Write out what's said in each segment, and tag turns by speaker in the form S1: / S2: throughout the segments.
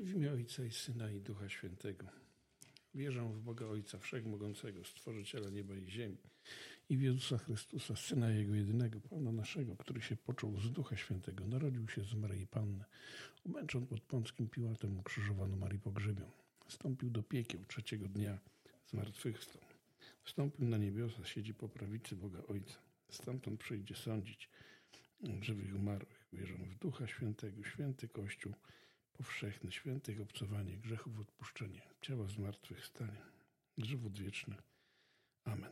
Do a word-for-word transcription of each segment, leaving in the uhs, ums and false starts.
S1: W imię Ojca i Syna i Ducha Świętego. Wierzę w Boga Ojca Wszechmogącego, Stworzyciela nieba i ziemi, i w Jezusa Chrystusa, Syna Jego jedynego, Pana naszego, który się począł z Ducha Świętego, narodził się z Maryi Panny, umęczon pod Pąckim Piłatem, ukrzyżowano Marii pogrzebią. Wstąpił do piekieł, trzeciego dnia zmartwychwstał. Wstąpił na niebiosa, siedzi po prawicy Boga Ojca. Stamtąd przyjdzie sądzić żywych i umarłych. Wierzę w Ducha Świętego, święty Kościół powszechny, świętych obcowanie, grzechów odpuszczenie, ciała zmartwychwstanie, żywot wieczny. Amen.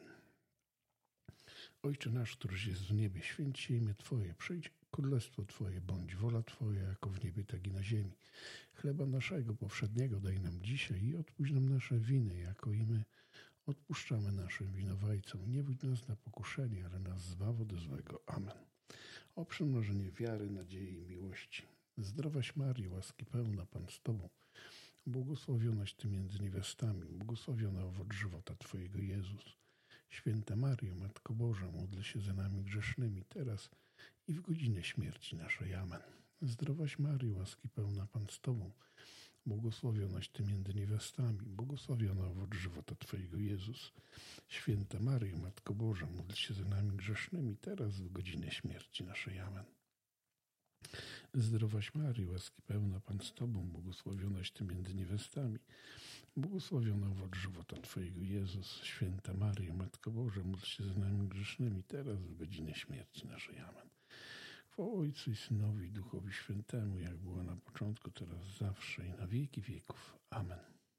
S1: Ojcze nasz, któryś jest w niebie, święć się imię Twoje, przyjdź królestwo Twoje, bądź wola Twoja, jako w niebie, tak i na ziemi. Chleba naszego powszedniego daj nam dzisiaj i odpuść nam nasze winy, jako i my odpuszczamy naszym winowajcom. Nie wódź nas na pokuszenie, ale nas zbaw od złego. Amen. O przymnożenie wiary, nadziei i miłości. Zdrowaś Maryjo, łaski pełna, Pan z Tobą, błogosławionaś Ty między niewiastami, błogosławiona owoc żywota Twojego, Jezus. Święta Maryjo, Matko Boża, módl się za nami grzesznymi, teraz i w godzinę śmierci naszej. Amen. Zdrowaś Maryjo, łaski pełna, Pan z Tobą, błogosławionaś Ty między niewiastami, błogosławiona owoc żywota Twojego, Jezus. Święta Maryjo, Matko Boża, módl się za nami grzesznymi, teraz w godzinę śmierci naszej. Amen. Zdrowaś Maryjo, łaski pełna, Pan z Tobą, błogosławionaś Ty między niewiastami, błogosławiona owoc żywota Twojego, Jezus. Święta Maryjo, Matko Boża, módl się za nami grzesznymi, teraz w godzinę śmierci naszej. Amen. Chwała Ojcu i Synowi i Duchowi Świętemu, jak było na początku, teraz zawsze i na wieki wieków. Amen.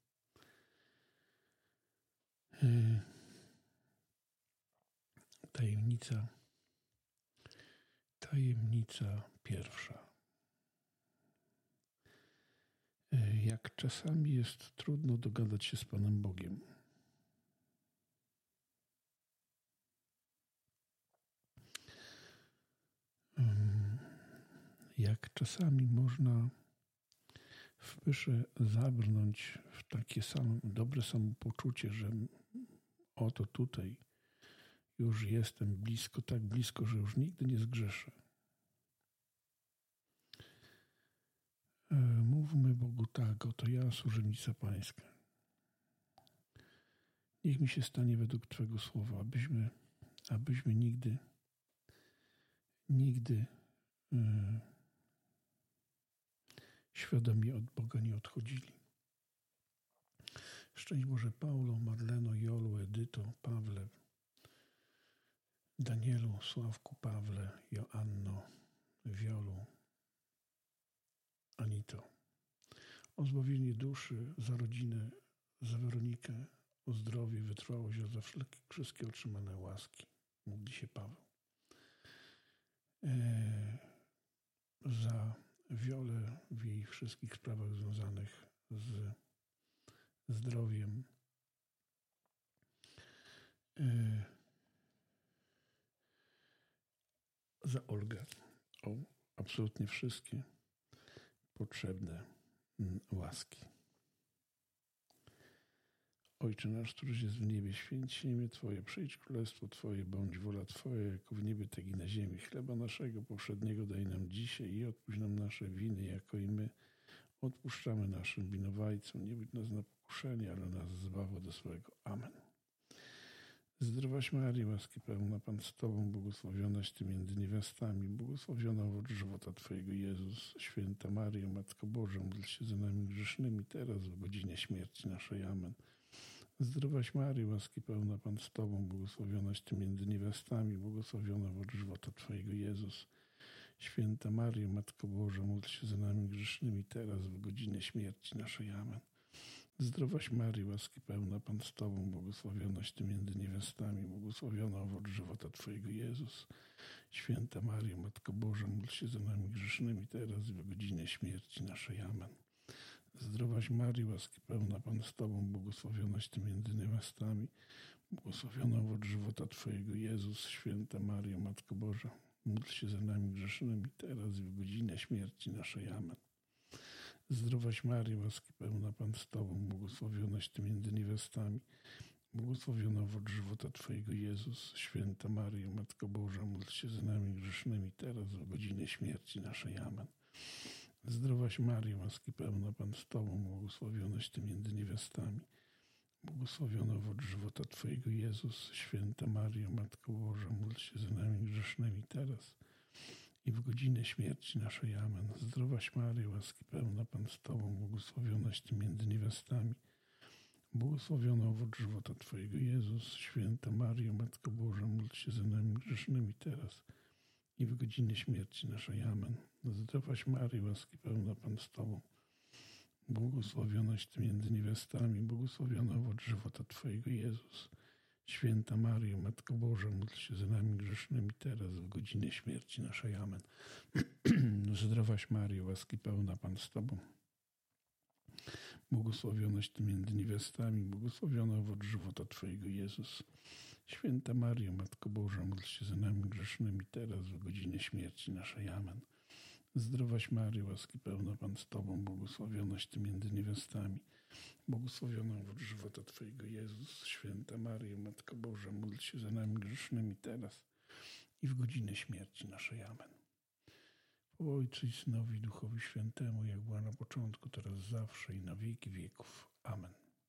S1: Tajemnica Tajemnica pierwsza. Jak czasami jest trudno dogadać się z Panem Bogiem. Jak czasami można w pysze zabrnąć w takie samo, dobre samopoczucie, że oto tutaj już jestem blisko, tak blisko, że już nigdy nie zgrzeszę. Mówmy Bogu tak, oto ja, służebnica Pańska. Niech mi się stanie według Twego słowa, abyśmy, abyśmy nigdy, nigdy yy, świadomie od Boga nie odchodzili. Szczęść Boże Paulo, Marleno, Jolu, Edyto, Pawle, Danielu, Sławku, Pawle, Joanno, Wiolu, Anito. O zbawienie duszy, za rodzinę, za Weronikę, o zdrowie, wytrwałość, za wszystkie otrzymane łaski. Módli się Paweł. E, za Wiolę w jej wszystkich sprawach związanych z zdrowiem. E, za Olgę. O absolutnie wszystkie potrzebne łaski. Ojcze nasz, któryś jest w niebie, święć się imię Twoje, przyjdź królestwo Twoje, bądź wola Twoja, jako w niebie, tak i na ziemi. Chleba naszego powszedniego daj nam dzisiaj i odpuść nam nasze winy, jako i my odpuszczamy naszym winowajcom. Nie wódź nas na pokuszenie, ale nas zbaw od złego. Amen. Zdrowaś Maryjo, łaski pełna, Pan z Tobą, błogosławionaś Ty między niewiastami, błogosławiona owoc żywota Twojego, Jezus. Święta Maryjo, Matko Boża, módl się za nami grzesznymi, teraz w godzinie śmierci naszej. Amen. Zdrowaś Maryjo, łaski pełna, Pan z Tobą, błogosławionaś Ty między niewiastami, błogosławiona owoc żywota Twojego, Jezus. Święta Maryjo, Matko Boża, módl się za nami grzesznymi, teraz w godzinę śmierci naszej. Amen. Zdrowaś Maryjo, łaski pełna, Pan z Tobą, błogosławionaś Ty między niewiastami, błogosławiona owoc żywota Twojego, Jezus. Święta Maryjo, Matko Boża, módl się za nami grzesznymi, teraz w godzinę śmierci naszej. Amen. Zdrowaś Maryjo, łaski pełna, Pan z Tobą, błogosławionaś Ty między niewiastami, błogosławiona owoc żywota Twojego, Jezus. Święta Maryjo, Matko Boża, módl się za nami grzesznymi, teraz w godzinę śmierci naszej. Amen. Zdrowaś Maryjo, łaski pełna, Pan z Tobą, błogosławionaś Ty między niewiastami, błogosławiona owoc żywota Twojego, Jezus. Święta Maryjo, Matko Boża, módl się za nami grzesznymi, teraz w godzinę śmierci naszej. Amen. Zdrowaś Maryjo, łaski pełna, Pan z Tobą, błogosławionaś Ty między niewiastami. Błogosławiony owoc żywota Twojego, Jezus. Święta Maryjo, Matko Boża, módl się za nami grzesznymi teraz i w godzinę śmierci naszej. Amen. Zdrowaś Maryjo, łaski pełna, Pan z Tobą, błogosławionaś Ty między niewiastami. Błogosławiony owoc żywota Twojego, Jezus. Święta Maryjo, Matko Boża, módl się za nami grzesznymi teraz i w godzinę śmierci naszej. Amen. Zdrowaś Maryjo, łaski pełna, Pan z Tobą, błogosławionaś Ty między niewiastami, błogosławiony owoc żywota Twojego, Jezus. Święta Maryjo, Matko Boża, módl się za nami grzesznymi teraz w godzinę śmierci naszej. Amen. Zdrowaś Maryjo, łaski pełna, Pan z Tobą, błogosławionaś Ty między niewiastami, błogosławiony owoc żywota Twojego, Jezus. Święta Maryjo, Matko Boża, módl się za nami grzesznymi teraz w godzinę śmierci naszej. Amen. Zdrowaś Maryjo, łaski pełna, Pan z Tobą, błogosławionaś Ty między niewiastami, błogosławiony owoc żywota Twojego, Jezus. Święta Maryjo, Matko Boża, módl się za nami grzesznymi teraz i w godzinę śmierci naszej. Amen. O Ojcu i Synowi, Duchowi Świętemu, jak była na początku, teraz zawsze i na wieki wieków. Amen.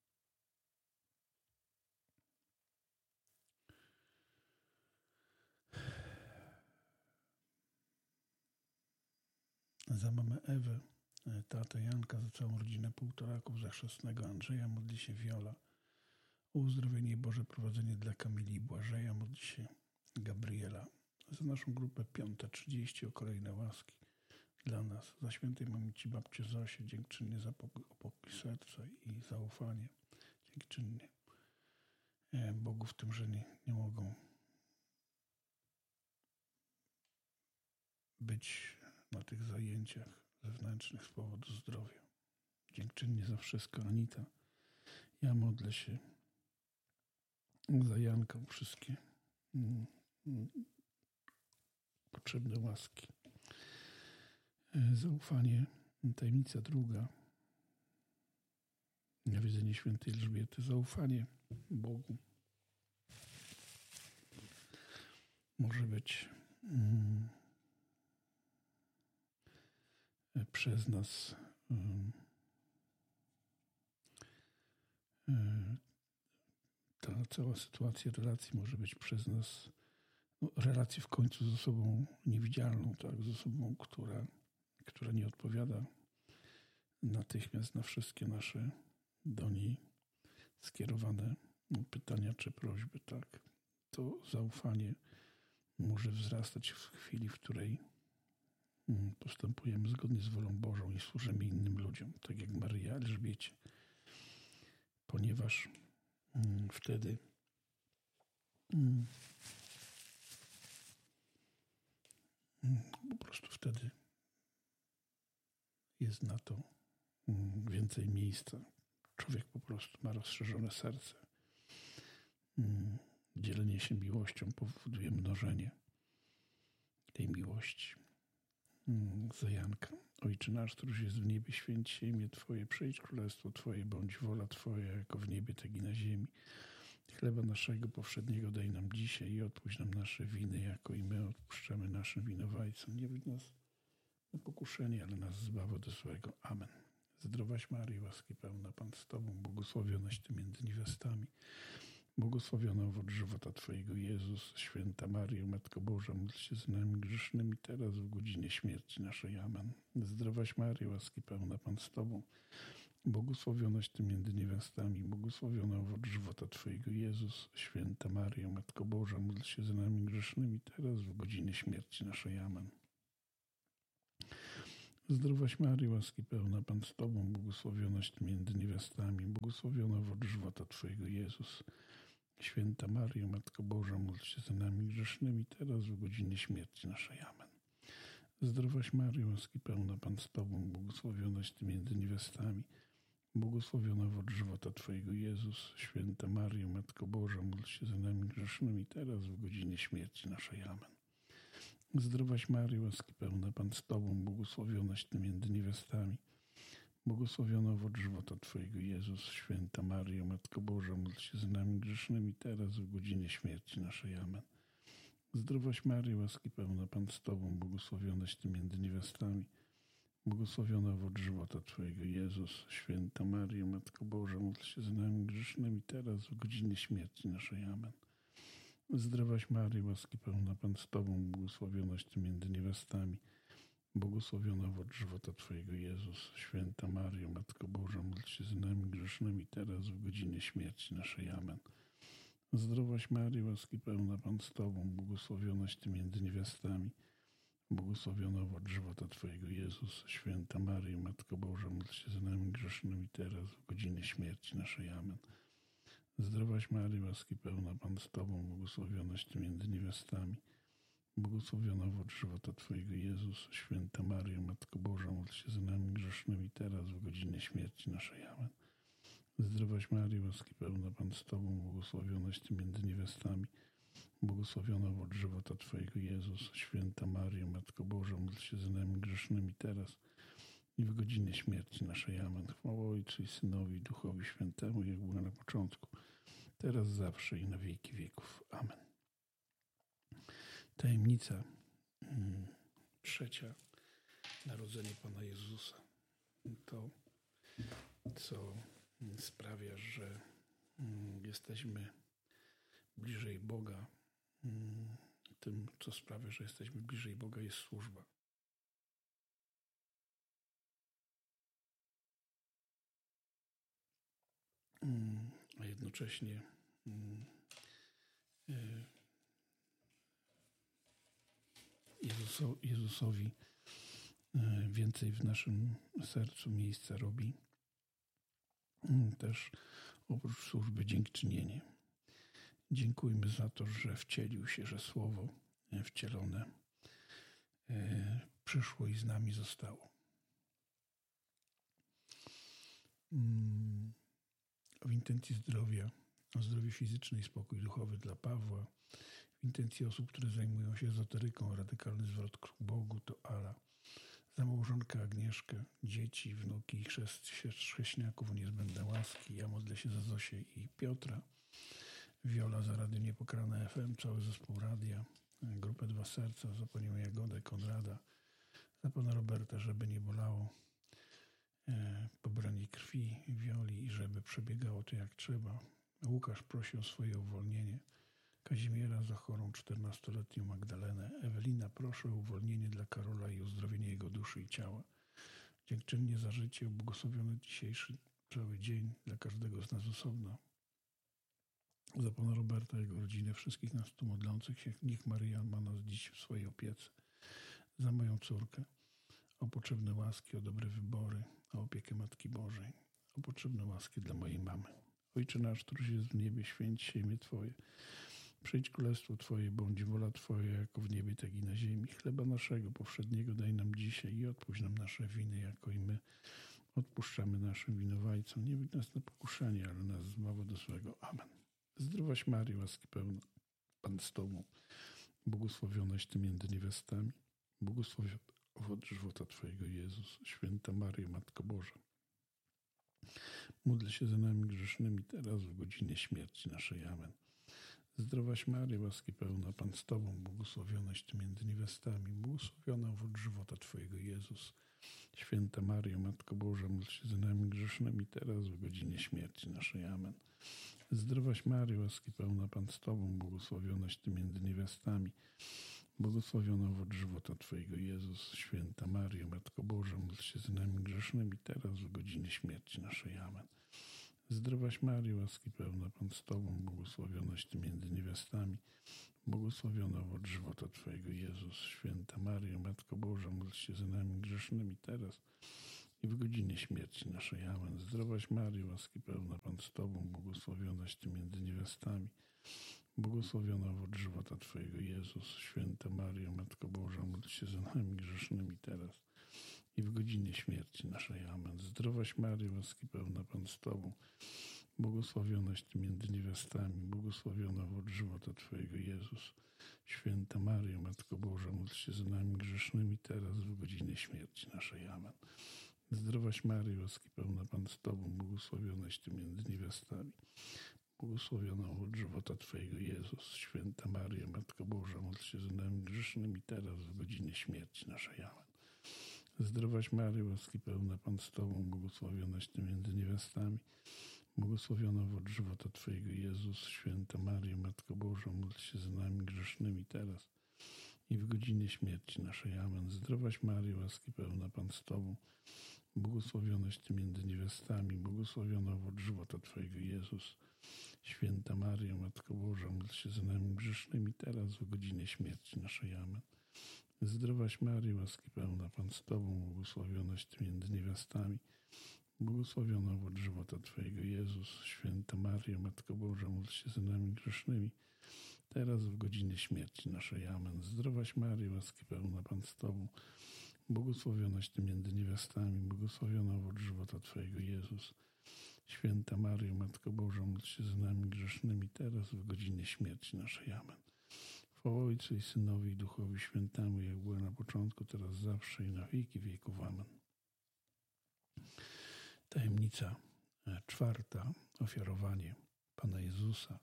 S1: Za mamę Ewę, tatę Janka, za całą rodzinę półtoraków, za chrzestnego Andrzeja modli się Wiola. O uzdrowienie i Boże prowadzenie dla Kamili i Błażeja modli się Gabriela. Za naszą grupę Piąta trzydzieści o kolejne łaski dla nas. Za świętej mamici babcię Zosię dziękczynnie za pokój serca i zaufanie. Dziękczynnie Bogu w tym, że nie, nie mogą być na tych zajęciach zewnętrznych z powodu zdrowia. Dziękczynnie za wszystko, Anita. Ja modlę się za Janka, wszystkie mm, mm, potrzebne łaski. Zaufanie, tajemnica druga. Nawiedzenie świętej Elżbiety. Zaufanie Bogu może być mm, przez nas um, um, ta cała sytuacja relacji może być przez nas no, relację w końcu z osobą niewidzialną, tak, z osobą, która, która nie odpowiada natychmiast na wszystkie nasze do niej skierowane pytania czy prośby, tak. To zaufanie może wzrastać w chwili, w której postępujemy zgodnie z wolą Bożą i służymy innym ludziom, tak jak Maryja Elżbiecie, ponieważ mm, wtedy mm, mm, po prostu wtedy jest na to mm, więcej miejsca. Człowiek po prostu ma rozszerzone serce. Mm, dzielenie się miłością powoduje mnożenie tej miłości. Za Janka. Ojcze nasz, któryś jest w niebie, święć się imię Twoje, przyjdź królestwo Twoje, bądź wola Twoja, jako w niebie, tak i na ziemi. Chleba naszego powszedniego daj nam dzisiaj i odpuść nam nasze winy, jako i my odpuszczamy naszym winowajcom. Nie wódź nas na pokuszenie, ale nas zbaw od złego. Amen. Zdrowaś Maryjo, łaski pełna, Pan z Tobą, błogosławionaś Ty między niewiastami. Błogosławiony owoc żywota Twojego, Jezus. Święta Maryjo, Matko Boża, módl się z nami grzesznymi teraz w godzinie śmierci naszej. Amen. Zdrowaś Maryjo, łaski pełna, Pan z Tobą, błogosławionaś Ty między niewiastami, błogosławiony owoc żywota Twojego, Jezus. Święta Maryjo, Matko Boża, módl się z nami grzesznymi teraz w godzinie śmierci naszej. Amen. Zdrowaś Maryjo, łaski pełna, Pan z Tobą, błogosławionaś Ty między niewiastami, błogosławiony owoc żywota Twojego, Jezus. Święta Maryjo, Matko Boża, módl się za nami grzesznymi teraz w godzinie śmierci naszej. Amen. Zdrowaś Maryjo, łaski pełna, Pan z Tobą, błogosławionaś Ty między niewiastami, błogosławiony owoc żywota Twojego, Jezus. Święta Maryjo, Matko Boża, módl się za nami grzesznymi teraz w godzinie śmierci naszej. Amen. Zdrowaś Maryjo, łaski pełna, Pan z Tobą, błogosławionaś Ty między niewiastami, błogosławiony owoc żywota Twojego, Jezus. Święta Maryjo, Matko Boża, módl się za nami grzesznymi teraz w godzinie śmierci naszej. Amen. Zdrowaś Maryjo, łaski pełna, Pan z Tobą, błogosławionaś Ty między niewiastami, Błogosławiona owoc żywota Twojego, Jezus. Święta Maryjo, Matko Boża, módl się za nami grzesznymi teraz, w godzinie śmierci naszej. Amen. Zdrowaś Maryjo, łaski pełna, Pan z Tobą, błogosławionaś Ty między niewiastami. Błogosławiona owoc żywota Twojego, Jezus. Święta Maryjo, Matko Boża, módl się za nami grzesznymi teraz, w godzinie śmierci naszej. Amen. Zdrowaś Maryjo, łaski pełna, Pan z Tobą, błogosławionaś Ty między niewiastami. Błogosławiona owoc żywota Twojego, Jezus. Święta Maryjo, Matko Boża, módl się za nami grzesznymi teraz, w godzinie śmierci naszej. Amen. Zdrowaś Maryjo, łaski pełna, Pan z Tobą, błogosławionaś Ty między niewiastami. Błogosławiona owoc żywota Twojego, Jezus. Święta Maryjo, Matko Boża, módl się za nami grzesznymi teraz, w godzinie śmierci naszej. Amen. Zdrowaś Maryjo, łaski pełna, Pan z Tobą, błogosławionaś Ty między niewiastami. Błogosławiona owoc żywota Twojego, Jezus. Święta Maryjo, Matko Boża, módl się za nami grzesznymi teraz i w godzinie śmierci naszej. Amen. Chwała Ojcu i Synowi i Duchowi Świętemu, jak było na początku, teraz, zawsze i na wieki wieków. Amen. Tajemnica hmm, trzecia. Narodzenie Pana Jezusa. To, co sprawia, że hmm, jesteśmy bliżej Boga. Hmm, tym, co sprawia, że jesteśmy bliżej Boga, jest służba. Hmm, a jednocześnie hmm, Jezuso, Jezusowi więcej w naszym sercu miejsca robi też oprócz służby dziękczynienie. Dziękujmy za to, że wcielił się, że Słowo wcielone przyszło i z nami zostało. W intencji zdrowia, o zdrowie fizyczne i spokój duchowy dla Pawła, w intencji osób, które zajmują się ezoteryką, radykalny zwrot ku Bogu, to Ala. Za małżonkę Agnieszkę, dzieci, wnuki i chrzest chrześniaków o niezbędne łaski. Ja modlę się za Zosię i Piotra. Wiola za Radio Niepokalane F M, cały zespół radia, grupę Dwa Serca, za panią Jagodę, Konrada, za pana Roberta, żeby nie bolało, e, pobranie krwi Wioli i żeby przebiegało to jak trzeba. Łukasz prosi o swoje uwolnienie. Kazimiera za chorą czternastoletnią Magdalenę. Ewelina proszę o uwolnienie dla Karola i uzdrowienie jego duszy i ciała. Dziękczynnie za życie, błogosławiony dzisiejszy cały dzień dla każdego z nas osobno. Za pana Roberta, jego rodzinę, wszystkich nas tu modlących się, niech Maryja ma nas dziś w swojej opiece. Za moją córkę, o potrzebne łaski, o dobre wybory, o opiekę Matki Bożej, o potrzebne łaski dla mojej mamy. Ojcze nasz, któryś jest w niebie, święć się imię Twoje. Przyjdź królestwo Twoje, bądź wola Twoja, jako w niebie, tak i na ziemi. Chleba naszego powszedniego daj nam dzisiaj i odpuść nam nasze winy, jako i my odpuszczamy naszym winowajcom. Nie wódź nas na pokuszenie, ale nas zbaw od złego. Amen. Zdrowaś Maryjo, łaski pełna, Pan z Tobą, błogosławionaś Ty między niewiastami, błogosławiony owoc żywota Twojego, Jezus. Święta Maryjo, Matko Boża, módl się za nami grzesznymi teraz, w godzinie śmierci naszej. Amen. Zdrowaś Maryjo, łaski pełna, Pan z Tobą, błogosławionaś Ty między niewiastami, błogosławiona owoc żywota Twojego, Jezus. Święta Maryjo, Matko Boża, módl się za nami grzesznymi teraz, w godzinie śmierci naszej. Amen. Zdrowaś Maryjo, łaski pełna, Pan z Tobą, błogosławionaś Ty między niewiastami, błogosławiona owoc żywota Twojego, Jezus. Święta Maryjo, Matko Boża, módl się za nami grzesznymi teraz, w godzinie śmierci naszej. Amen. Zdrowaś Maryjo, łaski pełna, Pan z Tobą, błogosławionaś Ty między niewiastami, błogosławiona owoc żywota Twojego, Jezus. Święta Maryjo, Matko Boża, módl się za nami grzesznymi teraz i w godzinie śmierci naszej. Amen. Zdrowaś Maryjo, łaski pełna, Pan z Tobą, błogosławionaś Ty między niewiastami, błogosławiona owoc żywota Twojego, Jezus. Święta Maryjo, Matko Boża, módl się za nami grzesznymi teraz i w godzinie śmierci naszej. Amen. Zdrowaś Maryjo, łaski pełna, Pan z Tobą, błogosławionaś Ty między niewiastami, błogosławiona owoc żywota Twojego, Jezus. Święta Maryjo, Matko Boża, módl się za nami grzesznymi teraz, w godzinie śmierci naszej. Amen. Zdrowaś Maryjo, łaski pełna, Pan z Tobą, błogosławionaś Ty między niewiastami, błogosławiona owoc żywota Twojego, Jezus. Święta Maryjo, Matko Boża, módl się za nami grzesznymi teraz, w godzinie śmierci naszej. Amen. Zdrowaś Maryjo, łaski pełna, Pan z Tobą, błogosławionaś Ty między niewiastami, błogosławiona owoc żywota Twojego, Jezus. Święta Maryjo, Matko Boża, módl się za nami grzesznymi teraz i w godzinie śmierci naszej. Amen. Zdrowaś Maryjo, łaski pełna, Pan z Tobą, błogosławionaś Ty między niewiastami, błogosławiona owoc żywota Twojego, Jezus. Święta Maryjo, Matko Boża, módl się za nami grzesznymi teraz w godzinie śmierci naszej. Amen. Zdrowaś Maryjo, łaski pełna, Pan z Tobą, błogosławionaś Ty między niewiastami, błogosławiona owoc żywota Twojego, Jezus. Święta Maryjo, Matko Boża, módl się za nami grzesznymi, teraz w godzinie śmierci naszej. Amen. Zdrowaś Maryjo, łaski pełna, Pan z Tobą, błogosławionaś Ty między niewiastami, błogosławiona owoc żywota Twojego, Jezus. Święta Maryjo, Matko Boża, módl się za nami grzesznymi, teraz w godzinie śmierci naszej. Amen. Chwała Ojcu i Synowi i Duchowi Świętemu, jak było na początku, teraz zawsze i na wieki wieków. Amen. Tajemnica czwarta. Ofiarowanie Pana Jezusa.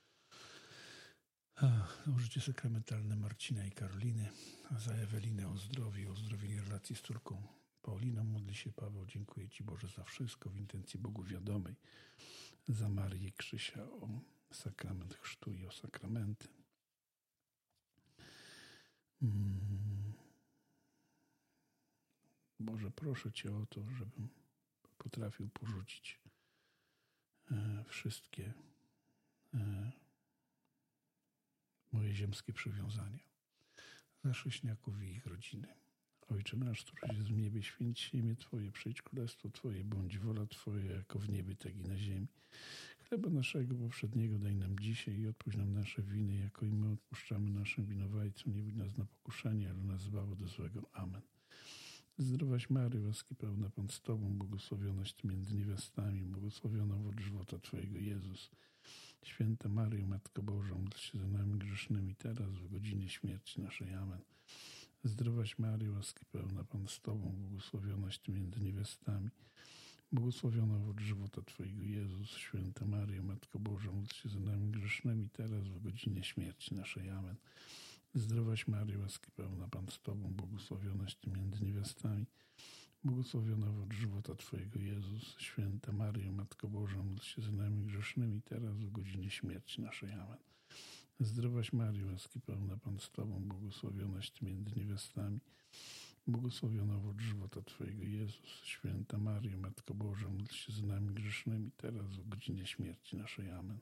S1: O życie sakramentalne Marcina i Karoliny, a za Ewelinę o zdrowie i o uzdrowienie relacji z córką Pauliną modli się Paweł. Dziękuję Ci, Boże, za wszystko w intencji Bogu wiadomej. Za Marię Krzysia o sakrament chrztu i o sakramenty. Boże, proszę Cię o to, żebym potrafił porzucić wszystkie moje ziemskie przywiązania. Za chrześcijaków i ich rodziny. Ojcze nasz, któryś jest w niebie, święć się imię Twoje, przyjdź królestwo Twoje, bądź wola Twoja, jako w niebie, tak i na ziemi. Chleba naszego powszedniego daj nam dzisiaj i odpuść nam nasze winy, jako i my odpuszczamy naszym winowajcom. Nie wódź nas na pokuszenie, ale nas zbaw od złego. Amen. Zdrowaś Maryjo, łaski pełna, Pan z Tobą, błogosławionaś Ty między niewiastami, błogosławiona owoc żywota Twojego, Jezus. Święta Maryjo, Matko Boża, módl się za nami grzesznymi teraz w godzinie śmierci naszej. Amen. Zdrowaś Maryjo, łaski pełna, Pan z Tobą, błogosławionaś Ty między niewiastami, błogosławiona owoc żywota Twojego, Jezus. Święta Maryjo, Matko Boża, módl się za nami grzesznymi teraz w godzinie śmierci naszej. Amen. Zdrowaś Maryjo, łaski pełna, Pan z Tobą, błogosławionaś Ty między niewiastami, błogosławiona owoc żywota Twojego, Jezus. Święta Maryjo, Matko Boża, módl się za nami grzesznymi teraz w godzinie śmierci naszej. Amen. Zdrowaś Maryjo, łaski pełna, Pan z Tobą, błogosławionaś Ty między niewiastami, błogosławiona owoc żywota Twojego, Jezus. Święta Maryjo, Matko Boża, módl się za nami grzesznymi teraz w godzinie śmierci naszej. Amen.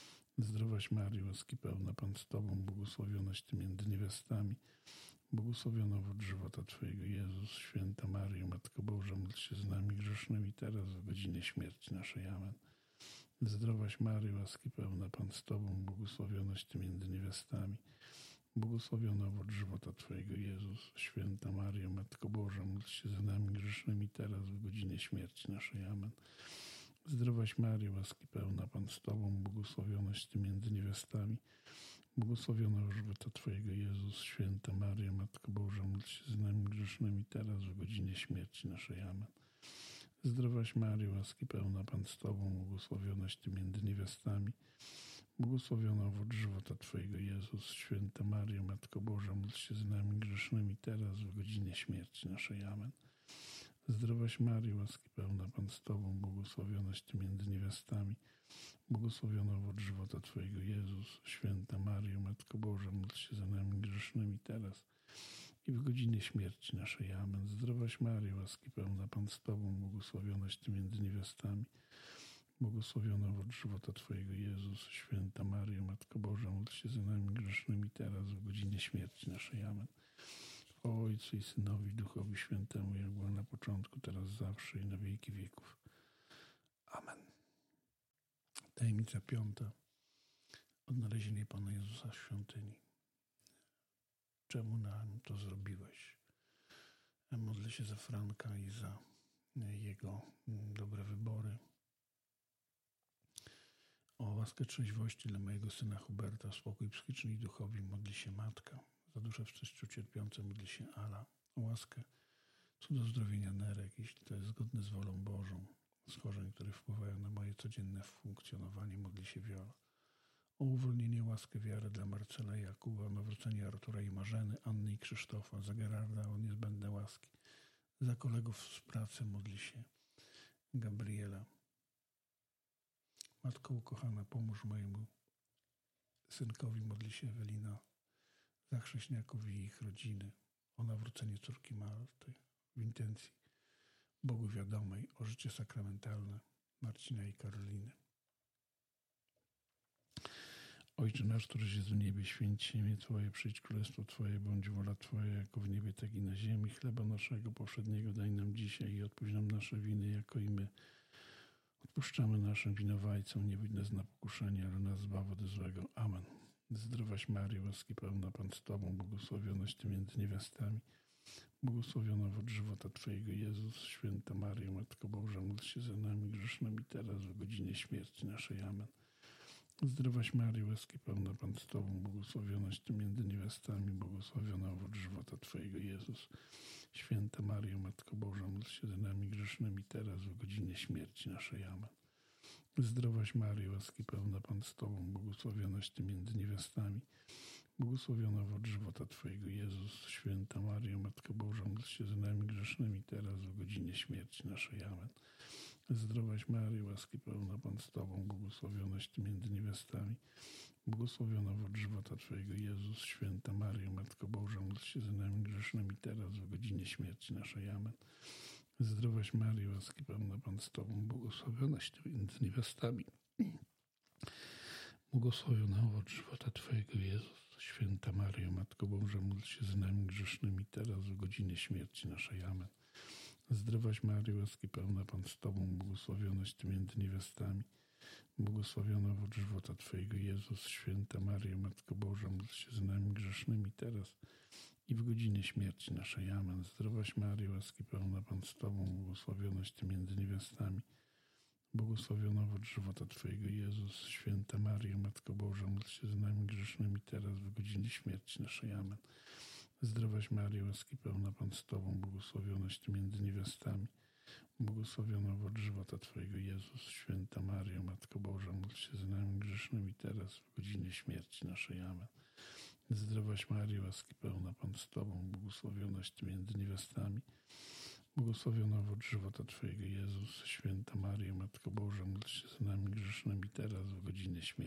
S1: Zdrowaś Maryjo, łaski pełna, Pan z Tobą, błogosławionaś Ty między niewiastami, błogosławiona owoc żywota Twojego, Jezus. Święta Maryjo, Matko Boża, módl się z nami grzesznymi teraz w godzinie śmierci naszej. Amen. Zdrowaś Maryjo, łaski pełna, Pan z Tobą, błogosławionaś Ty między niewiastami, błogosławiona owoc żywota Twojego, Jezus. Święta Maryjo, Matko Boża, módl się za nami grzesznymi teraz w godzinie śmierci naszej. Amen. Zdrowaś Maryjo, łaski pełna, Pan z Tobą, błogosławionaś Ty między niewiastami, błogosławiona owoc żywota Twojego, Jezus. Święta Maryjo, Matko Boża, módl się za nami grzesznymi teraz w godzinie śmierci naszej. Amen. Zdrowaś Maryjo, łaski pełna, Pan z Tobą, błogosławionaś Ty między niewiastami, błogosławiona owoc żywota Twojego, Jezus. Święta Maryjo, Matko Boża, módl się za nami grzesznymi teraz w godzinie śmierci naszej. Amen. Zdrowaś Maryjo, łaski pełna, Pan z Tobą, błogosławionaś Ty między niewiastami, błogosławiona owoc żywota Twojego, Jezus. Święta Maryjo, Matko Boża, módl się za nami grzesznymi teraz i w godzinie śmierci naszej. Amen. Zdrowaś Maryjo, łaski pełna, Pan z Tobą, błogosławionaś Ty między niewiastami, błogosławiona owoc żywota Twojego, Jezus. Święta Maryjo, Matko Boża, módl się za nami grzesznymi teraz w godzinie śmierci naszej. Amen. O Ojcu i Synowi, Duchowi Świętemu, jak było na początku, teraz zawsze i na wieki wieków. Amen. Tajemnica piąta. Odnalezienie Pana Jezusa w świątyni. Czemu nam to zrobiłeś? Modlę się za Franka i za jego dobre wybory. O łaskę trzeźwości dla mojego syna Huberta, spokój psychiczny i duchowy modli się matka. Za duszę wszczęciu cierpiące modli się Ala. O łaskę cudozdrowienia nerek, jeśli to jest zgodne z wolą Bożą. Schorzeń, które wpływają na moje codzienne funkcjonowanie, modli się Wiola. O uwolnienie, łaskę, wiarę dla Marcela i Jakuba, o nawrócenie Artura i Marzeny, Anny i Krzysztofa, za Gerarda, o niezbędne łaski, Za kolegów z pracy modli się Gabriela. Matko ukochana, pomóż mojemu synkowi, modli się Ewelina. Za chrześniaków i ich rodziny, o nawrócenie córki Marty w intencji Bogu wiadomej, o życie sakramentalne Marcina i Karoliny. Ojcze nasz, któryś jest w niebie, święć się imię Twoje, przyjdź królestwo Twoje, bądź wola Twoja, jako w niebie, tak i na ziemi. Chleba naszego powszedniego daj nam dzisiaj i odpuść nam nasze winy, jako i my odpuszczamy naszym winowajcom. Nie wódź nas na pokuszenie, ale nas zbaw od złego. Amen. Zdrowaś Maryjo, łaski pełna, Pan z Tobą, błogosławionaś Ty między niewiastami, błogosławiona owoc żywota Twojego, Jezus. Święta Maryjo, Matko Boża, módl się za nami grzesznymi, teraz w godzinie śmierci naszej. Amen. Zdrowaś Maryjo, łaski pełna, Pan z Tobą, błogosławionaś Ty między niewiastami, błogosławiona owoc żywota Twojego, Jezus. Święta Maryjo, Matko Boża, módl się za nami grzesznymi, teraz w godzinie śmierci naszej. Amen. Zdrowaś Maryjo, łaski pełna, Pan z Tobą, błogosławionaś Ty między niewiastami, błogosławiona owoc żywota Twojego, Jezus. Święta Maryjo, Matko Boża, módl się za nami grzesznymi, teraz w godzinie śmierci naszej. Amen. Zdrowaś Maryjo, łaski pełna, Pan z Tobą, błogosławionaś Ty między niewiastami, błogosławiona owoc żywota Twojego, Jezus. Święta Maryjo, Matko Boża, módl się za nami grzesznymi, teraz w godzinie śmierci naszej. Amen. Zdrowaś Maryjo, łaski pełna, Pan z Tobą, błogosławionaś Ty między niewiastami, błogosławiona owoc żywota Twojego, Jezus. Święta Maryjo, Matko Boża, módl się za nami grzesznymi, teraz w godzinie śmierci naszej. Amen. Zdrowaś Maryjo, łaski pełna, Pan z Tobą, błogosławionaś Ty między niewiastami, błogosławiona owoc żywota Twojego, Jezus. Święta Maryjo, Matko Boża, módl się za nami grzesznymi, teraz i w godzinie śmierci naszej. Amen. Zdrowaś Maryjo, łaski pełna, Pan z Tobą, błogosławionaś Ty między niewiastami, błogosławiona owoc żywota Twojego, Jezus. Święta Maryjo, Matko Boża, módl się za nami grzesznymi, teraz w godzinie śmierci naszej. Amen. Zdrowaś Maryjo, łaski pełna, Pan z Tobą, błogosławionaś Ty między niewiastami, błogosławiona owoc żywota Twojego, Jezus. Święta Maryjo, Matko Boża, módl się za nami grzesznymi, teraz w godzinie śmierci naszej. Amen. Zdrowaś Maryjo, łaski pełna, Pan z Tobą, błogosławionaś Ty między niewiastami, błogosławiona owoc żywota Twojego, Jezus. Święta Maryjo, Matko Boża, módl się za nami grzesznymi, teraz w godzinie śmierci.